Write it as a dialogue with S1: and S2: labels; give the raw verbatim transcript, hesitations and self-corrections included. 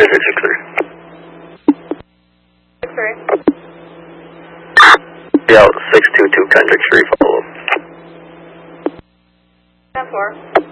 S1: twenty-six six three.
S2: six three.
S1: Yeah, six two two Kendrick Street, follow up.
S2: ten four.